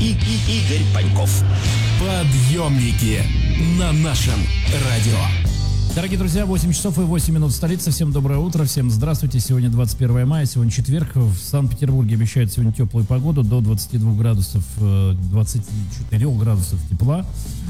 Игорь Паньков. Подъемники на нашем радио. Дорогие друзья, 8 часов и 8 минут в столице. Всем доброе утро, всем здравствуйте. Сегодня 21 мая, сегодня четверг. В Санкт-Петербурге обещают сегодня теплую погоду, до 22 градусов, 24 градусов тепла.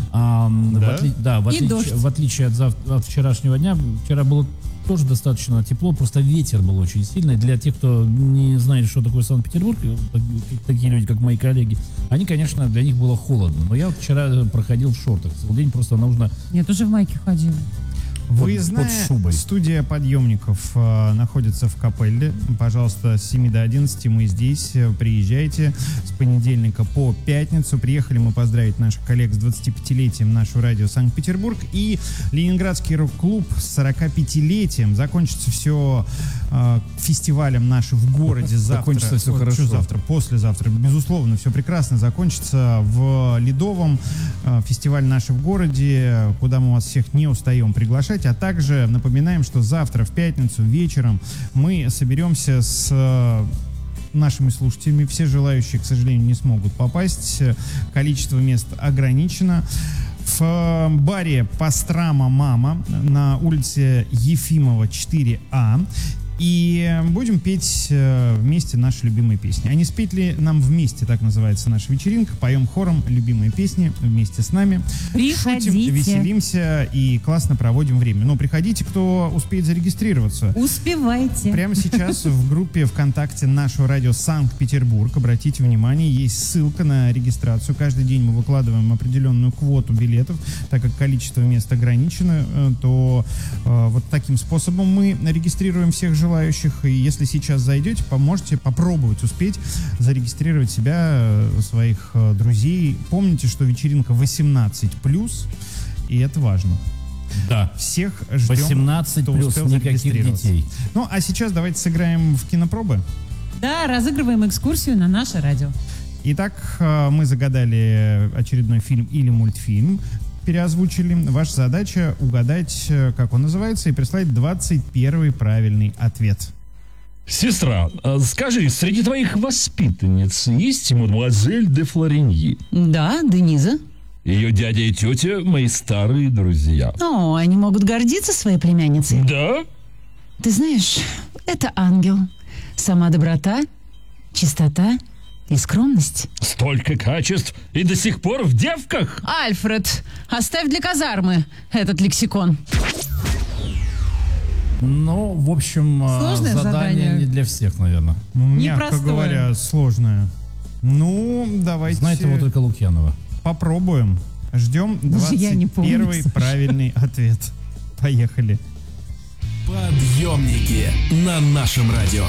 В отличие от вчерашнего дня, вчера было тоже достаточно тепло, просто ветер был очень сильный. Для тех, кто не знает, что такое Санкт-Петербург, такие люди, как мои коллеги, они, конечно, для них было холодно. Но я вот вчера проходил в шортах. Целый день просто нужно... Я тоже в майке ходила. Выездная студия подъемников находится в Капелле. Пожалуйста, с 7 до 11 мы здесь. Приезжайте с понедельника по пятницу. Приехали мы поздравить наших коллег с 25-летием нашего радио Санкт-Петербург. И Ленинградский рок-клуб с 45-летием. Закончится все фестивалем нашим в городе завтра. Закончится все хорошо. Завтра, послезавтра. Безусловно, все прекрасно закончится в Ледовом. Фестиваль наш в городе, куда мы вас всех не устаем приглашать. А также напоминаем, что завтра в пятницу вечером мы соберемся с нашими слушателями. Все желающие, к сожалению, не смогут попасть. Количество мест ограничено. В баре Пастрама Мама на улице Ефимова 4А. И будем петь вместе наши любимые песни. А не спеть ли нам вместе, так называется наша вечеринка. Поем хором любимые песни вместе с нами. Приходите. Шутим, веселимся и классно проводим время. Но приходите, кто успеет зарегистрироваться. Успевайте. Прямо сейчас в группе ВКонтакте нашего радио Санкт-Петербург, обратите внимание, есть ссылка на регистрацию. Каждый день мы выкладываем определенную квоту билетов. Так как количество мест ограничено, то вот таким способом мы регистрируем всех желающих. И если сейчас зайдете, поможете попробовать успеть зарегистрировать себя, своих друзей. Помните, что вечеринка 18+, и это важно. Да. Всех ждем. 18 плюс, никаких детей. Ну, а сейчас давайте сыграем в кинопробы. Да, разыгрываем экскурсию на наше радио. Итак, мы загадали очередной фильм или мультфильм. Переозвучили. Ваша задача угадать, как он называется, и прислать 21 правильный ответ. Сестра, скажи, среди твоих воспитанниц есть мадемуазель де Флориньи? Да, Дениза. Ее дядя и тетя мои старые друзья. О, они могут гордиться своей племянницей. Да? Ты знаешь, это ангел. Сама доброта, чистота и скромность. Столько качеств и до сих пор в девках? Альфред, оставь для казармы этот лексикон. Ну, в общем, задание не для всех, наверное. Мягко Непростое. говоря, сложное. Ну, давайте... Знает его только Лукьянова. Попробуем. Ждем Даже я не помню, 21 Саша. правильный ответ. Поехали. Подъемники на нашем радио.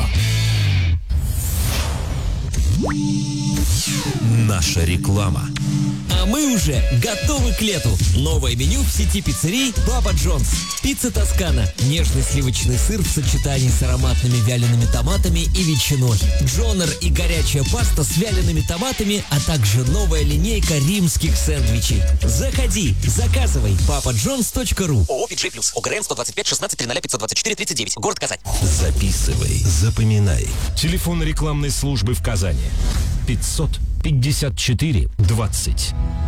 Наша реклама. А мы уже готовы к лету. Новое меню в сети пиццерий Папа Джонс. Пицца Тоскана. Нежный сливочный сыр в сочетании с ароматными вялеными томатами и ветчиной. Джонер и горячая паста с вялеными томатами, а также новая линейка римских сэндвичей. Заходи, заказывай. papajohns.ru. ООО «Виджей Плюс». ОГРН 125 16 00 524 39. Город Казань. Записывай, запоминай. Телефон рекламной службы в Казани 554 20.